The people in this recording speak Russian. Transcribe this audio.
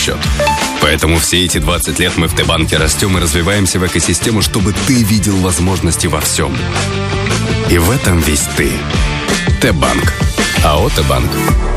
счет. Поэтому все эти 20 лет мы в Т-банке растем и развиваемся в экосистему, чтобы ты видел возможности во всем. И в этом весь ты. Т-банк. АО «Т-банк».